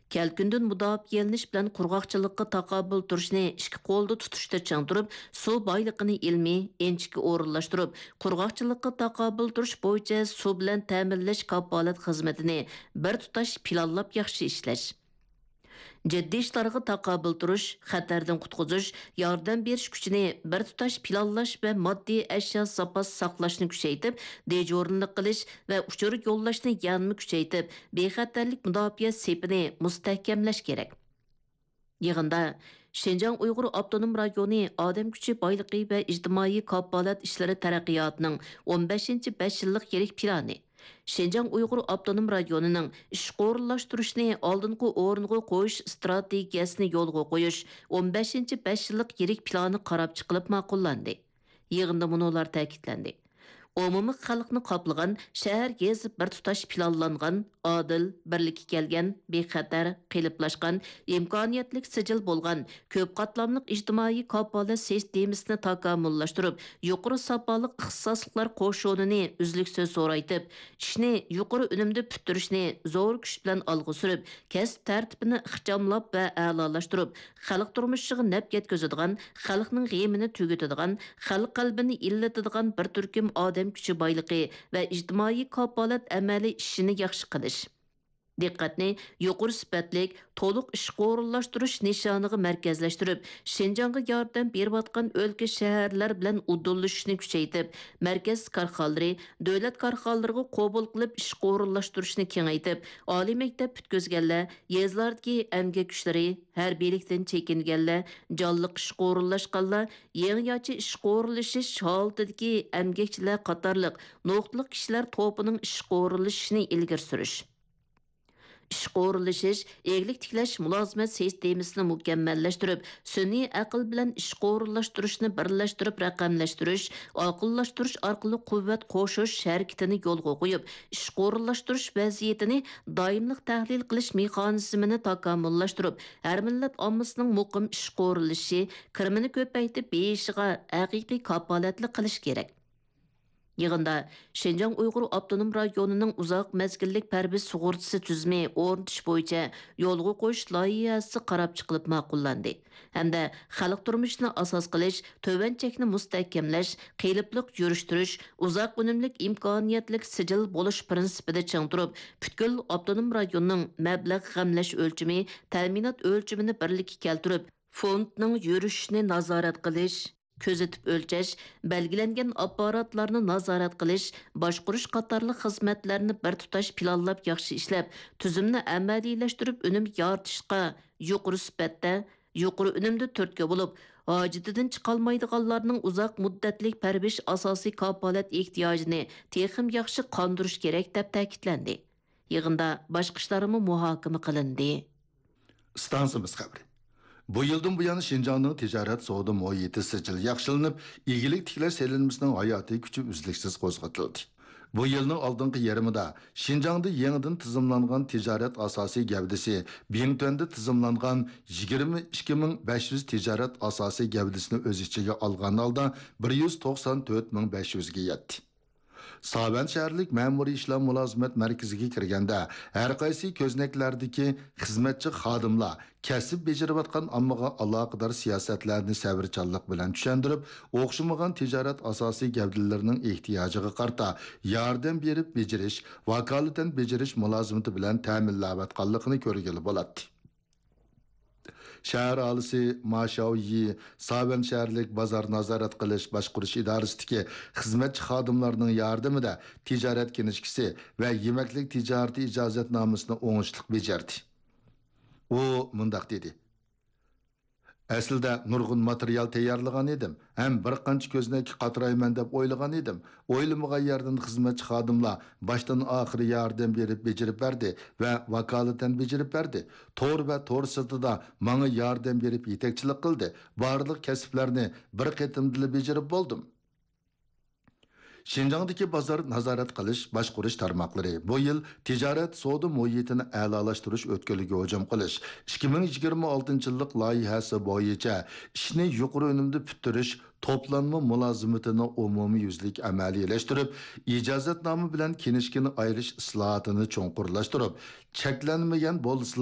Kelkündün müdafiəliniş bilan qurğaqçılıqqa taqabül turishni ikki qo'lda tutishda chang turib, suv boyliqini ilmiy, enchikka o'rinlashtirib, qurg'oqchilikqa taqabül turish bo'yicha suv bilan ta'minlash kafolat xizmatini bir tutash planlab yaxshi ishlash. Jiddiy ishlarga taqabül turish, xatardan qutqizish, yordam berish kuchini bir tutash planlash va moddiy ashyo zapas saqlashni kuchaytirib, dejurlik qilish va uchur yo'llashni yanmi kuchaytirib, bexatarlik mudofaa sepini mustahkamlash kerak. Yig'inda Şinjan Uyg'ur Avtonom rayoni odam kuchi boyligi va ijtimoiy kafolat ishlari taraqqiyotining 15-5 yillik yirik plani, Şinjan Uyg'ur Avtonom rayonining ishga o'rinlashtirishni oldingi o'ringa qo'yish strategiyasini yo'lga qo'yish 15-5 yillik yirik plani qarab chiqilib ma'qullandi. Yig'inda munolar ta'kidlandi. Umumiy xalqni qoplagan, shahar gezib bir tutash planlangan, adil, birlikka kelgan, bexatar, qiliplashgan, imkoniyatlik sijil bo'lgan, ko'p qatlamliq ijtimoiy kafolat sistemasini takomillashtirib, yuqori safoliq ixtisosliklar qo'shonini uzluksiz zo'raytib, ishni yuqori unumda puturishni zo'r kuch bilan olg'a surib, kasb tartibini ixchamlab va a'lolashtirib, xalq turmushiga naf yetkazadigan, xalqning g'amini tugatadigan, xalq qalbini illatadigan bir turkum odam kuchi boyligi va ijtimoiy kafolat amaliy ishini yaxshi qilish. Diqqatni yuqori sifatlik, to'liq ishga o'rinlashtirish nishoniga markazlashtirib, Şinjanga yordam berayotgan o'lka shaharlar bilan udullashishni kuchaytirib, markaz korxonalari, davlat korxonalariga qabul qilib ishga o'rinlashtirishni kengaytirib, oliy maktab bitkazganlar, yezlardagi emgak kuchlari, harbiylikdan chekinganlar, jonliq ishga o'rinlashganlar, yangi yochi ishga o'rinlashish holatidagi emgakchilar qatorliq nuqtali kishilar to'pining ishga o'rinlashishini ilgari surish. İşqa o'rinlashish, eglik tiklash mulozimat sistemasini mukammallashtirib, sun'iy aql bilan ishqa o'rinlashtirishni birlashtirib raqamlashtirish, aqllashtirish orqali quvvat qo'shish harakatini yo'lga qo'yib, ishqa o'rinlashtirish vaziyatini doimlik tahlil qilish mexanizmini takomillashtirib, har millat ommasining muqim ishqa o'rinlashi, kirmini ko'paytirib, beshiga haqiqiy kafolatli qilish kerak. Yig'inda Şinjan Uyg'ur Avtonom rayonining uzoq mezgillik parbiz sug'urtasi tuzumi o'rnatish bo'yicha yo'lga qo'yish loyihasi qarab chiqilib ma'qullandi. Hamda xalq turmushini asos qilish, to'van chekni mustahkamlash, qiylibliq yurishtirish, uzoq unumlik imkoniyatlik sijil bo'lish prinsipida chang turib, butkul avtonom rayonning mablag' g'amlash o'lchami, ta'minot o'lchamini birlikka keltirib, fondning yurishini nazorat qilish, көзетіп өлчәш, belgilangan apparatlarni nazorat qilish, boshqurish qatorli xizmatlarni bir tutash planlab yaxshi ishlab, tuzumni amaliylashtirib unum yoritishga yuqori sifatda, yuqori unumda turtki bo'lib, hojatidan chiqolmaydiganlarning uzoq muddatlik parbish asosiy kafolat ehtiyojini texim yaxshi qondirish kerak deb ta'kidlandi. Yig'inda boshqa ishlarimi muhokama qilindi. Stansimiz xabari. Bu yıldan bu yana Şinjanның ticaret soğudu muhiti sicil yaxşılanıp, ilgilik tiklash selinməsinin hayati küçü üzlüksiz qo'zg'atildi. Bu yılның aldınqı yarımida Şinjangda yenidən tizimlanğan ticaret asasi gavdisi, Bingtuanda tizimlanğan 22.500 ticaret asasi gavdisini öz içiga alğan halda 194.500 ga yetdi. Saban shaharlik ma'muriy ishlar mulozimat markaziga kirganda har qaysi ko'znaklardagi xizmatchi xodimlar kasb bejarayotgan ommaga aloqador siyosatlarni sabrchanlik bilan tushuntirib, o'xshamagan tijorat asosiy gavdalarining ehtiyojiga qarta yordam berib bejirish, vakolatan bejirish mulozimati bilan ta'minlayotganligini ko'rgili bo'ladi. Şəhər alisi Maşaviyi Saban şəhərlik bazar nazarat qilish boshqurish idorasidagi xizmatchi xodimlarning yordamida tijorat kinishkisi va yemaklik tijorati ijozatnomasini o'ngishli bajardi. U mundaq dedi: Aslida nurg'un material tayyorlagan edim. Ham bir qancha ko'znakka qatirayman deb o'ylagan edim. O'ylamagan yerdan xizmatchi xodimlar boshdan oxiri yordam berib bejarib berdi va vakolatan bejarib berdi. To'r va to'r sirtida menga yordam berib yetakchilik qildi. Barliq kasblarni bir qatimda bejarib bo'ldim. Şinjangdagi bozor nazorat qilish boshqurish tarmoqlari bu yil tijorat savdo muhitini a'lolashtirish o'tkirligi hujum qilish 2026-yillik loyihasi bo'yicha ishni yuqori unumda bitirish toplanma mulozimatini umumiy yuzlik amaliylashtirib, ijozatnoma bilan kinishkini ayirish islohotini cho'nqurlashtirib, cheklanmagan bo'lsa